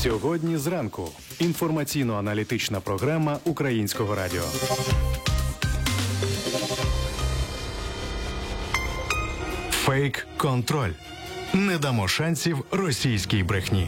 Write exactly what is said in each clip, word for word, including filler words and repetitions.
Сьогодні зранку. Інформаційно-аналітична програма Українського радіо. Фейк-контроль. Не дамо шансів російській брехні.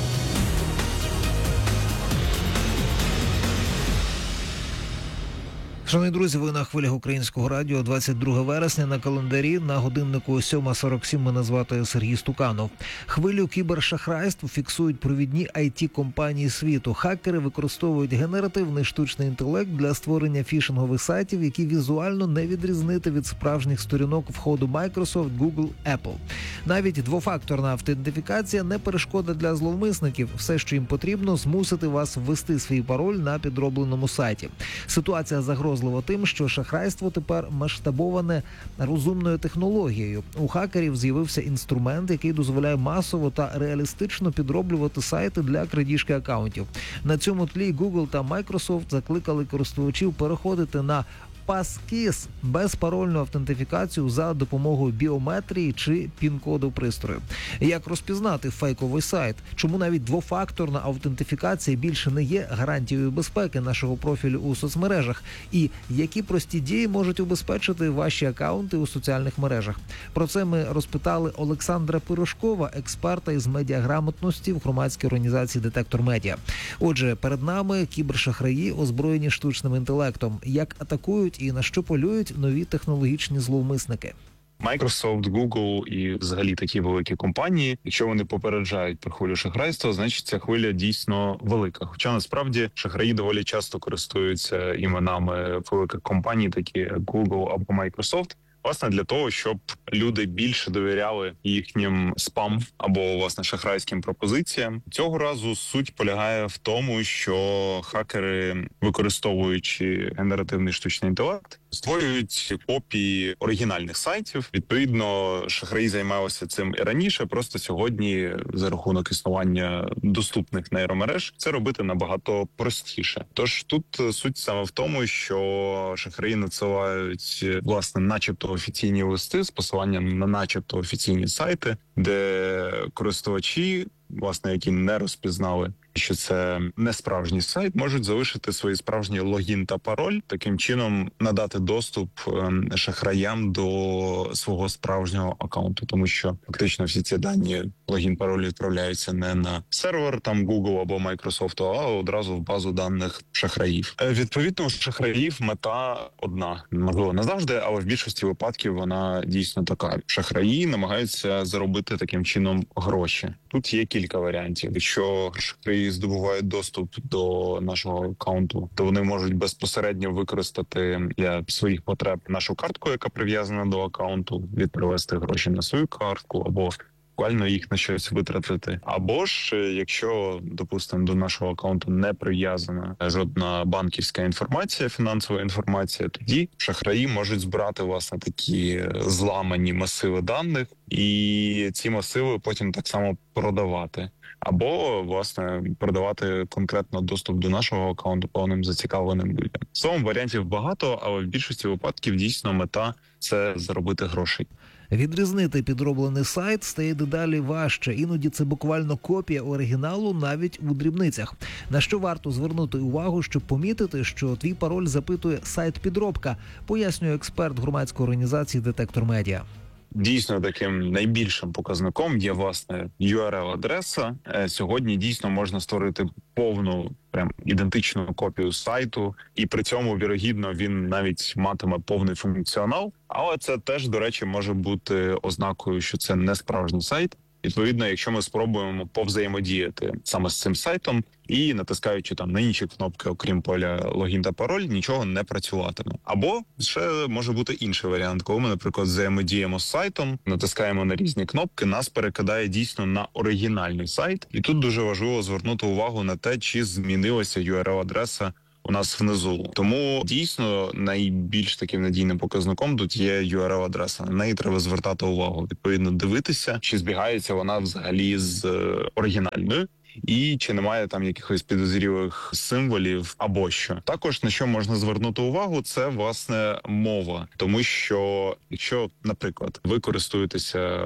Шановні друзі, ви на хвилях Українського радіо. Двадцять друге вересня на календарі, на годиннику сьома сорок сім. Мене звати Сергій Стуканов. Хвилю кібершахрайств фіксують провідні ай ті-компанії світу. Хакери використовують генеративний штучний інтелект для створення фішингових сайтів, які візуально не відрізнити від справжніх сторінок входу Microsoft, Google, Apple. Навіть двофакторна автентифікація не перешкода для зловмисників. Все, що їм потрібно, змусити вас ввести свій пароль на підробленому сайті. Ситуація загрозлива тим, що шахрайство тепер масштабоване розумною технологією. У хакерів з'явився інструмент, який дозволяє масово та реалістично підроблювати сайти для крадіжки акаунтів. На цьому тлі Google та Microsoft закликали користувачів переходити на Passkey – безпарольну автентифікацію за допомогою біометрії чи пін-коду пристрою. Як розпізнати фейковий сайт? Чому навіть двофакторна автентифікація більше не є гарантією безпеки нашого профілю у соцмережах? І які прості дії можуть убезпечити ваші акаунти у соціальних мережах? Про це ми розпитали Олександра Пирожкова, експерта із медіаграмотності в громадській організації «Детектор Медіа». Отже, перед нами кібершахраї, озброєні штучним інтелектом. Як атакують і на що полюють нові технологічні зловмисники? Microsoft, Google і взагалі такі великі компанії, якщо вони попереджають про хвилю шахрайства, значить ця хвиля дійсно велика. Хоча насправді шахраї доволі часто користуються іменами великих компаній, такі як Google або Microsoft, власне, для того, щоб люди більше довіряли їхнім спам або, власне, шахрайським пропозиціям. Цього разу суть полягає в тому, що хакери, використовуючи генеративний штучний інтелект, створюють копії оригінальних сайтів. Відповідно, шахраї займалися цим і раніше, просто сьогодні за рахунок існування доступних нейромереж це робити набагато простіше. Тож тут суть саме в тому, що шахраї надсилають, власне, начебто офіційні листи з посиланням на начебто офіційні сайти, де користувачі, власне, які не розпізнали, що це не справжній сайт, можуть залишити свої справжні логін та пароль, таким чином надати доступ шахраям до свого справжнього акаунту, тому що фактично всі ці дані, логін, пароль відправляються не на сервер там Google або Microsoft, а одразу в базу даних шахраїв. Відповідно, у шахраїв мета одна, можливо, не завжди, але в більшості випадків вона дійсно така. Шахраї намагаються заробити таким чином гроші. Тут є кілька варіантів. Якщо шахраї здобувають доступ до нашого акаунту, то вони можуть безпосередньо використати для своїх потреб нашу картку, яка прив'язана до акаунту, відправити гроші на свою картку або буквально їх на щось витратити. Або ж, якщо, допустимо, до нашого акаунту не прив'язана жодна банківська інформація, фінансова інформація, тоді шахраї можуть збирати, власне, такі зламані масиви даних, і ці масиви потім так само продавати. Або, власне, продавати конкретно доступ до нашого акаунту певним зацікавленим людям. Словом, варіантів багато, але в більшості випадків дійсно мета – це заробити грошей. Відрізнити підроблений сайт стає дедалі важче. Іноді це буквально копія оригіналу навіть у дрібницях. На що варто звернути увагу, щоб помітити, що твій пароль запитує сайт-підробка, пояснює експерт громадської організації «Детектор Медіа». Дійсно, таким найбільшим показником є, власне, ю ар ел-адреса. Сьогодні дійсно можна створити повну, прям ідентичну копію сайту, і при цьому, вірогідно, він навіть матиме повний функціонал. Але це теж, до речі, може бути ознакою, що це не справжній сайт. Відповідно, якщо ми спробуємо повзаємодіяти саме з цим сайтом і натискаючи там на інші кнопки, окрім поля логін та пароль, нічого не працюватиме. Або ще може бути інший варіант, коли ми, наприклад, взаємодіємо з сайтом, натискаємо на різні кнопки, нас перекидає дійсно на оригінальний сайт. І тут дуже важливо звернути увагу на те, чи змінилася ю ар ел-адреса у нас внизу. Тому дійсно найбільш таким надійним показником тут є ю ар ел-адреса. На неї треба звертати увагу. Відповідно, дивитися, чи збігається вона взагалі з оригінальною. І чи немає там якихось підозрілих символів або що. Також на що можна звернути увагу, це, власне, мова. Тому що, якщо, наприклад, ви користуєтеся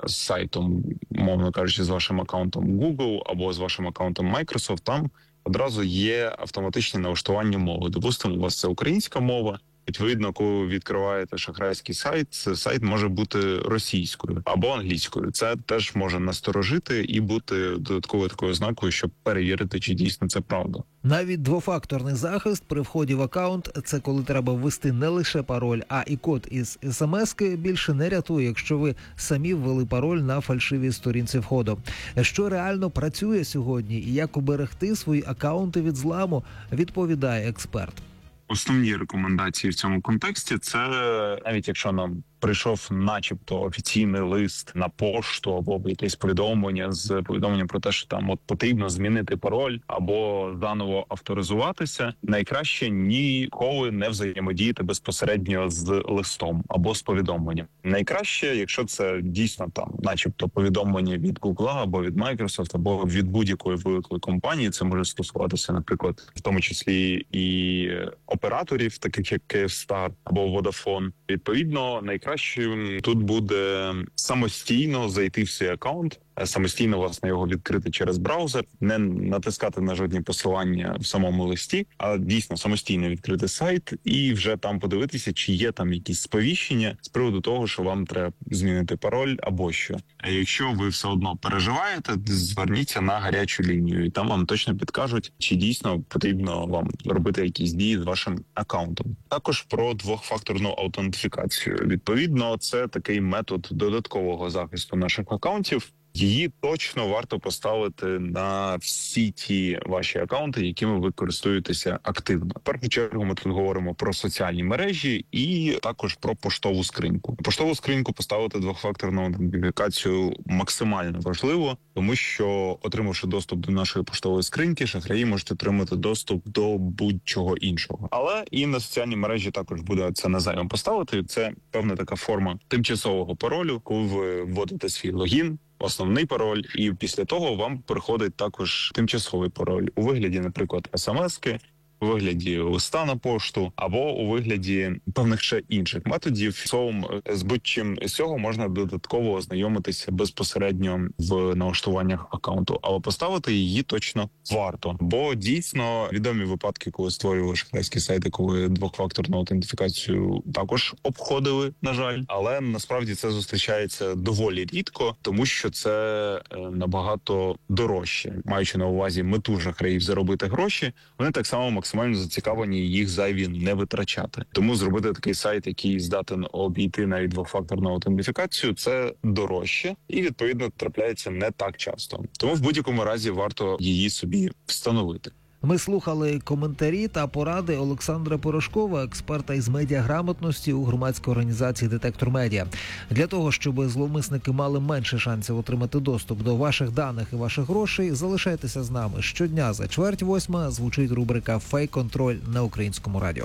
з сайтом, мовно кажучи, з вашим аккаунтом Google або з вашим аккаунтом Microsoft, там одразу є автоматичне налаштування мови. Допустимо, у вас це українська мова. Відповідно, коли ви відкриваєте шахрайський сайт, сайт може бути російською або англійською. Це теж може насторожити і бути додатковою такою ознакою, щоб перевірити, чи дійсно це правда. Навіть двофакторний захист при вході в аккаунт – це коли треба ввести не лише пароль, а і код із смс-ки більше не рятує, якщо ви самі ввели пароль на фальшивій сторінці входу. Що реально працює сьогодні і як уберегти свої аккаунти від зламу, відповідає експерт. Основні рекомендації в цьому контексті – це навіть якщо нам прийшов начебто офіційний лист на пошту або якесь повідомлення з повідомленням про те, що там от потрібно змінити пароль або заново авторизуватися, найкраще ніколи не взаємодіяти безпосередньо з листом або з повідомленням. Найкраще, якщо це дійсно там начебто повідомлення від Google або від Microsoft, або від будь-якої великої компанії, це може стосуватися, наприклад, в тому числі і операторів, таких як Kyivstar або Vodafone. Відповідно, найкраще тут буде самостійно зайти в свій аккаунт, самостійно, власне, його відкрити через браузер, не натискати на жодні посилання в самому листі, а дійсно самостійно відкрити сайт і вже там подивитися, чи є там якісь сповіщення з приводу того, що вам треба змінити пароль або що. А якщо ви все одно переживаєте, зверніться на гарячу лінію, і там вам точно підкажуть, чи дійсно потрібно вам робити якісь дії з вашим аккаунтом. Також про двохфакторну аутентифікацію. Відповідно, це такий метод додаткового захисту наших аккаунтів. Її точно варто поставити на всі ті ваші акаунти, якими ви користуєтеся активно. В першу чергу ми тут говоримо про соціальні мережі і також про поштову скриньку. Поштову скриньку поставити двохфакторну ідентифікацію максимально важливо, тому що, отримавши доступ до нашої поштової скриньки, шахраї можуть отримати доступ до будь-чого іншого. Але і на соціальні мережі також буде це назайвим поставити. Це певна така форма тимчасового паролю, коли ви вводите свій логін, основний пароль, і після того вам приходить також тимчасовий пароль у вигляді, наприклад, смс-ки, у вигляді листа на пошту або у вигляді певних ще інших методів. Словом, з будь-чим з цього можна додатково ознайомитися безпосередньо в налаштуваннях аккаунту, але поставити її точно варто. Бо дійсно відомі випадки, коли створювали шахрайські сайти, коли двохфакторну аутентифікацію також обходили, на жаль. Але насправді це зустрічається доволі рідко, тому що це набагато дорожче. Маючи на увазі мету шахраїв заробити гроші, вони так само максимально максимально зацікавлені їх зайві не витрачати. Тому зробити такий сайт, який здатен обійти навіть двохфакторну аутентифікацію, це дорожче і, відповідно, трапляється не так часто. Тому в будь-якому разі варто її собі встановити. Ми слухали коментарі та поради Олександра Порошкова, експерта із медіаграмотності у громадській організації «Детектор Медіа». Для того, щоб зловмисники мали менше шансів отримати доступ до ваших даних і ваших грошей, залишайтеся з нами. Щодня за чверть восьма звучить рубрика «Фейк-контроль» на Українському радіо.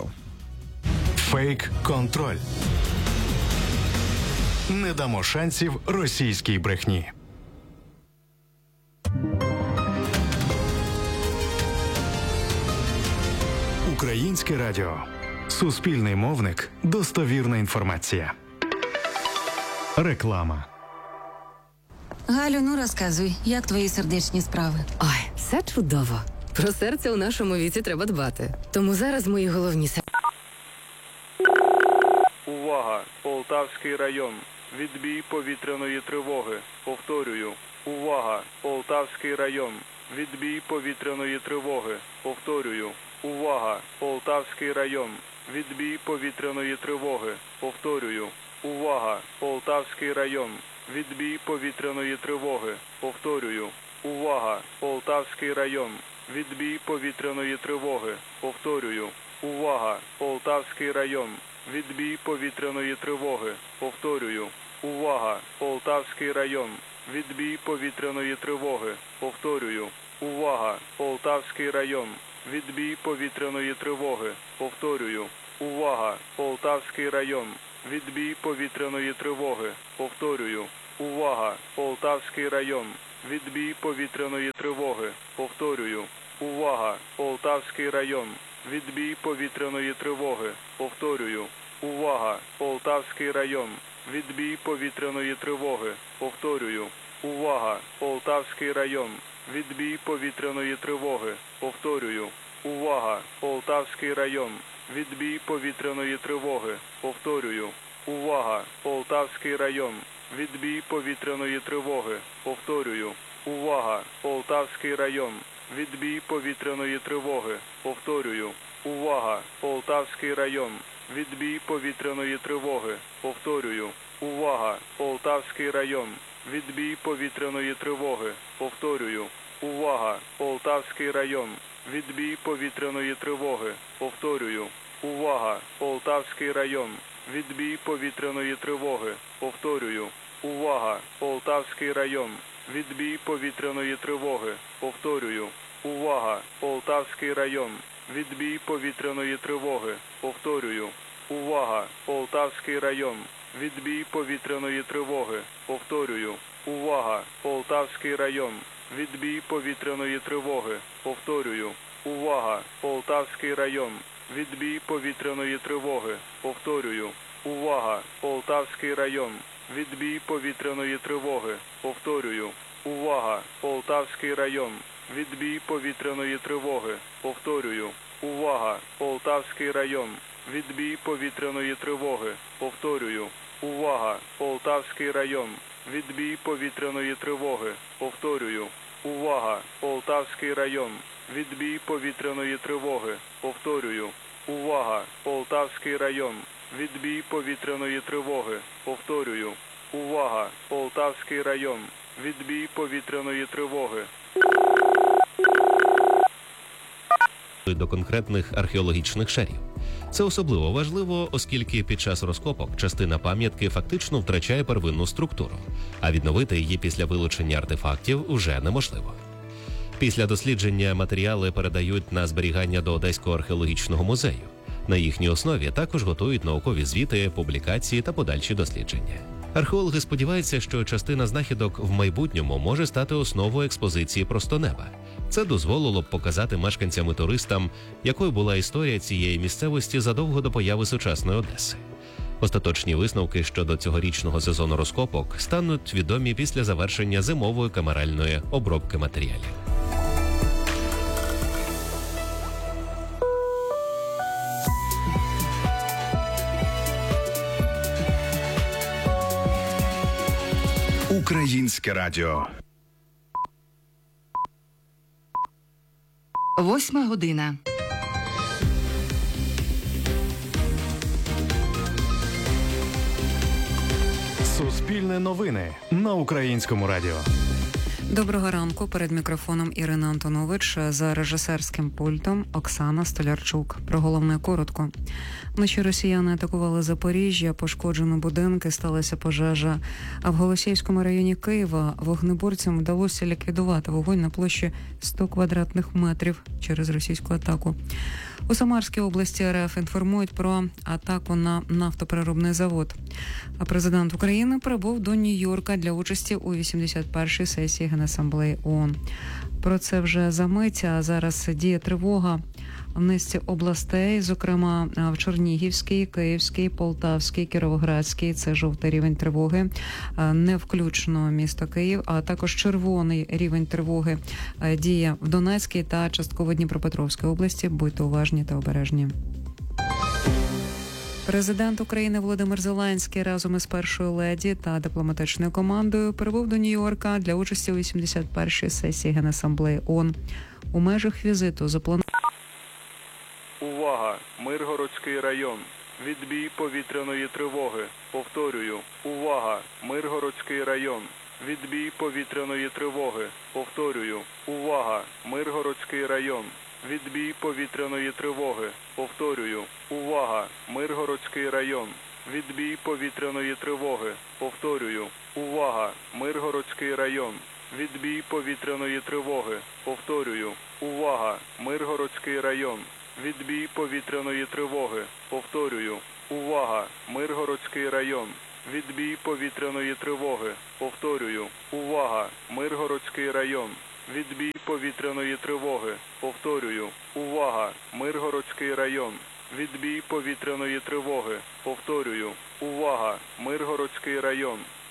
Фейк-контроль. Не дамо шансів російській брехні. Українське радіо. Суспільний мовник. Достовірна інформація. Реклама. Галю, ну розказуй, як твої сердечні справи? Ой, все чудово. Про серце у нашому віці треба дбати. Тому зараз мої головні се... Увага! Полтавський район. Відбій повітряної тривоги. Повторюю. Увага! Полтавський район. Відбій повітряної тривоги. Повторюю. Увага! Полтавський район. Відбій повітряної тривоги. Повторюю. Увага! Полтавський район. Відбій повітряної тривоги. Повторюю. Увага! Полтавський район. Відбій повітряної тривоги. Повторюю. Увага! Полтавський район. Відбій повітряної тривоги. Повторюю. Увага! Полтавський район. Відбій повітряної тривоги. Повторюю. Увага! Полтавський район. Відбій повітряної тривоги. Повторюю. Увага! Полтавський район. Відбій повітряної тривоги. Повторюю. Увага! Полтавський район. Відбій повітряної тривоги. Повторюю. Увага! Полтавський район. Відбій повітряної тривоги. Повторюю. Увага! Полтавський район. Відбій повітряної тривоги. Повторюю. Увага! Полтавський район. Відбій повітряної тривоги. Повторюю. Увага! Полтавський район. Відбій повітряної тривоги. Повторюю. Увага! Полтавський район. Відбій повітряної тривоги. Повторюю. Увага! Полтавський район. Відбій повітряної тривоги. Повторюю. Увага! Полтавський район. Відбій повітряної тривоги. Повторюю. Увага! Полтавський район. Відбій повітряної тривоги. Повторюю. Увага! Полтавський район. Відбій повітряної тривоги. Повторюю. Увага! Полтавський район. Відбій повітряної тривоги. Повторюю. Увага! Полтавський район. Відбій повітряної тривоги. Повторюю. Увага! Полтавський район. Відбій повітряної тривоги. Повторюю. Увага! Полтавський район. Відбій повітряної тривоги. Повторюю. Увага! Полтавський район. Відбій повітряної тривоги. Повторюю. Увага! Полтавський район. Відбій повітряної тривоги. Повторюю. Увага! Полтавський район. Відбій повітряної тривоги. Повторюю. Увага! Полтавський район. Відбій повітряної тривоги. Повторюю. Увага! Полтавський район. Відбій повітряної тривоги. Повторюю. Увага! Полтавський район. Відбій повітряної тривоги. Повторюю. Увага! Полтавський район. Відбій повітряної тривоги. Повторюю. Увага! Полтавський район. Відбій повітряної тривоги. Повторюю. Увага! Полтавський район. Відбій повітряної тривоги. До конкретних археологічних шарів. Це особливо важливо, оскільки під час розкопок частина пам'ятки фактично втрачає первинну структуру, а відновити її після вилучення артефактів вже неможливо. Після дослідження матеріали передають на зберігання до Одеського археологічного музею. На їхній основі також готують наукові звіти, публікації та подальші дослідження. Археологи сподіваються, що частина знахідок в майбутньому може стати основою експозиції «Просто неба». Це дозволило б показати мешканцям і туристам, якою була історія цієї місцевості задовго до появи сучасної Одеси. Остаточні висновки щодо цьогорічного сезону розкопок стануть відомі після завершення зимової камеральної обробки матеріалів. Українське радіо. Восьма година. Суспільне новини на Українському радіо. Доброго ранку. Перед мікрофоном Ірина Антонович, за режисерським пультом Оксана Столярчук. Про головне коротко. Вночі росіяни атакували Запоріжжя, пошкоджено будинки, сталася пожежа. А в Голосіївському районі Києва вогнеборцям вдалося ліквідувати вогонь на площі сто квадратних метрів через російську атаку. У Самарській області РФ інформують про атаку на нафтопереробний завод. А президент України прибув до Нью-Йорка для участі у вісімдесят першій сесії Генасамблеї ООН. Про це вже за мить, а зараз діє тривога в низці областей, зокрема в Чернігівській, Київській, Полтавській, Кіровоградській. Це жовтий рівень тривоги, не включно місто Київ, а також червоний рівень тривоги діє в Донецькій та частково Дніпропетровській області. Будьте уважні та обережні. Президент України Володимир Зеленський разом із першою леді та дипломатичною командою прибув до Нью-Йорка для участі у вісімдесят першій сесії Генасамблеї ООН. У межах візиту заплановано. Увага! Миргородський район. Відбій повітряної тривоги. Повторюю. Увага! Миргородський район. Відбій повітряної тривоги. Повторюю. Увага! Миргородський район. Відбій повітряної тривоги. Повторюю. Увага! Миргородський район. Відбій повітряної тривоги. Повторюю. Увага! Миргородський район. Відбій повітряної тривоги. Повторюю. Увага! Миргородський район. Відбій повітряної тривоги. Повторюю. Увага! Миргородський район. Відбій повітряної тривоги. Повторюю. Увага! Миргородський район. Відбій повітряної тривоги. Повторюю. Увага! Миргородський район. Відбій повітряної тривоги. Повторюю. Увага! Миргородський район.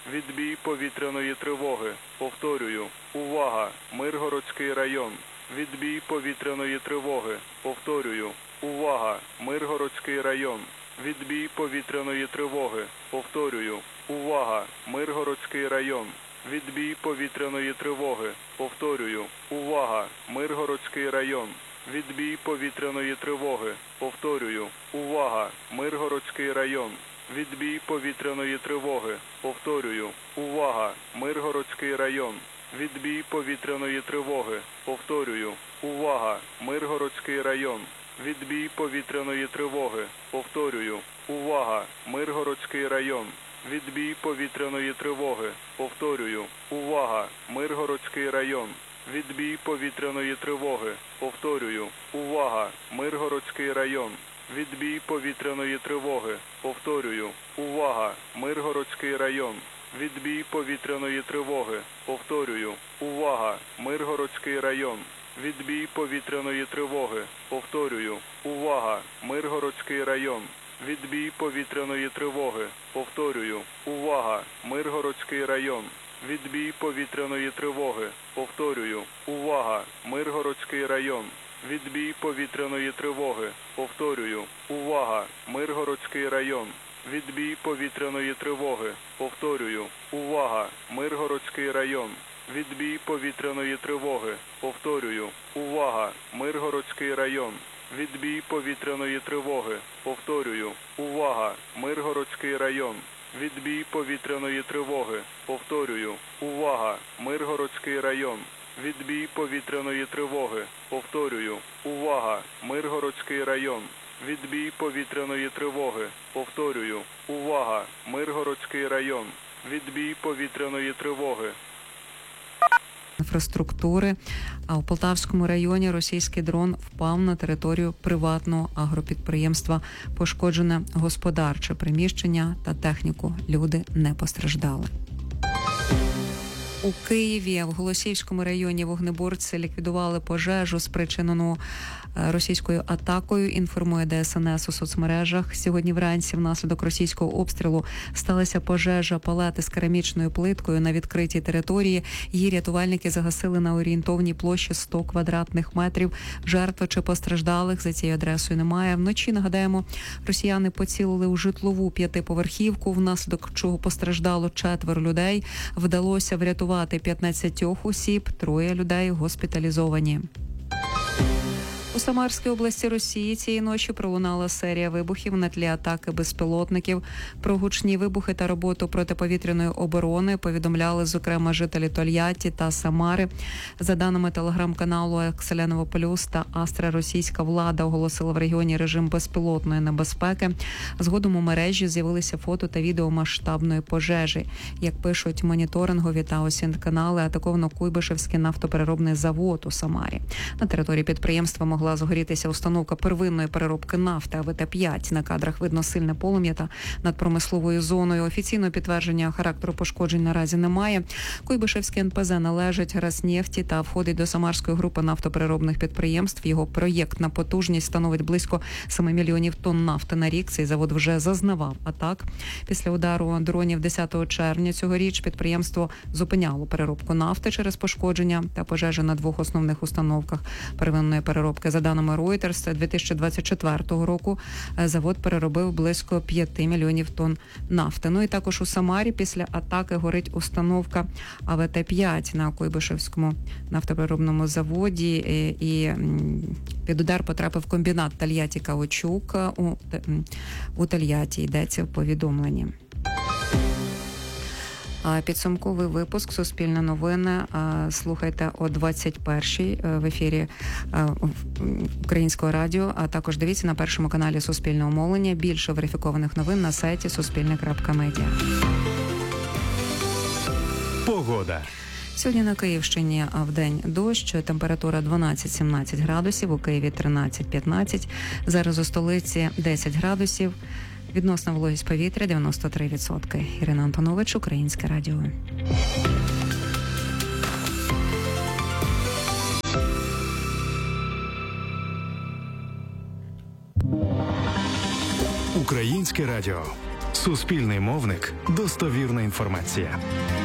Відбій повітряної тривоги. Повторюю. Увага! Миргородський район. Відбій повітряної тривоги. Повторюю. Увага! Миргородський район. Відбій повітряної тривоги. Повторюю. Увага! Миргородський район. Відбій повітряної тривоги. Повторюю. Увага! Миргородський район. Відбій повітряної тривоги. Повторюю. Увага! Миргородський район. Відбій повітряної тривоги. Повторюю. Увага! Миргородський район. Відбій повітряної тривоги. Повторюю. Увага! Миргородський район. Відбій повітряної тривоги. Повторюю. Увага! Миргородський район. Відбій повітряної тривоги. Повторюю. Увага! Миргородський район. Відбій повітряної тривоги. Повторюю. Увага! Миргородський район. Відбій повітряної тривоги. Повторюю. Увага! Миргородський район. Відбій повітряної тривоги. Повторюю. Увага! Миргородський район. Відбій повітряної тривоги. Повторюю. Увага! Миргородський район. Відбій повітряної тривоги. Повторюю. Увага! Миргородський район. Відбій повітряної тривоги. Повторюю. Увага! Миргородський район. Відбій повітряної тривоги. Повторюю. Увага! Миргородський район. Відбій повітряної тривоги. Повторюю. Увага! Миргородський район. Відбій повітряної тривоги. Повторюю. Увага! Миргородський район. Відбій повітряної тривоги. Повторюю. Увага! Миргородський район. Відбій повітряної тривоги. Повторюю. Увага! Миргородський район. Відбій повітряної тривоги. Повторюю. Увага! Миргородський район. Відбій повітряної тривоги. Повторюю. Увага! Миргородський район. Відбій повітряної тривоги. Інфраструктури. А у Полтавському районі російський дрон впав на територію приватного агропідприємства. Пошкоджене господарче приміщення та техніку. Люди не постраждали. У Києві в Голосіївському районі вогнеборці ліквідували пожежу, спричинену російською атакою, інформує Де Ес Ен Ес у соцмережах. Сьогодні вранці внаслідок російського обстрілу сталася пожежа палати з керамічною плиткою на відкритій території. Її рятувальники загасили на орієнтовній площі сто квадратних метрів. Жертв чи постраждалих за цією адресою немає. Вночі, нагадаємо, росіяни поцілили у житлову п'ятиповерхівку, внаслідок чого постраждало четверо людей. Вдалося врятувати п'ятнадцять осіб, троє людей госпіталізовані. У Самарській області Росії цієї ночі пролунала серія вибухів на тлі атаки безпілотників. Про гучні вибухи та роботу протиповітряної оборони повідомляли, зокрема, жителі Тольятті та Самари. За даними телеграм-каналу «Екселеново Плюс» та Астра, російська влада оголосила в регіоні режим безпілотної небезпеки. Згодом у мережі з'явилися фото та відео масштабної пожежі. Як пишуть моніторингові та ОСІНТ-канали, атаковано Куйбишевський нафтопереробний завод у Самарі. На території підприємства могла могла загорітися установка первинної переробки нафти А В Т п'ять. На кадрах видно сильне полум'я та над промисловою зоною. Офіційного підтвердження характеру пошкоджень наразі немає. Куйбишевський Ен Пе Зе належить Роснефті та входить до Самарської групи нафтопереробних підприємств. Його проєктна потужність становить близько семи мільйонів тонн нафти на рік. Цей завод вже зазнавав атак. Після удару дронів десятого червня цьогоріч підприємство зупиняло переробку нафти через пошкодження та пожежі на двох основних установках первинної переробки. За даними Reuters, дві тисячі двадцять четвертого року завод переробив близько п'яти мільйонів тонн нафти. Ну і також у Самарі після атаки горить установка А В Т п'ять на Куйбишевському нафтопереробному заводі. І під удар потрапив комбінат Тольятті-Каучук у, у Тольятті, йдеться в повідомленні. Підсумковий випуск «Суспільне новини» слухайте о двадцять першій в ефірі Українського радіо, а також дивіться на першому каналі Суспільного мовлення. Більше верифікованих новин на сайті суспільне крапка медіа. Погода. Сьогодні на Київщині вдень дощ, температура дванадцять-сімнадцять градусів, у Києві тринадцять-п'ятнадцять, зараз у столиці десять градусів. Відносна вологість повітря дев'яносто три відсотки. Ірина Антонович, Українське радіо. Українське радіо. Суспільний мовник. Достовірна інформація.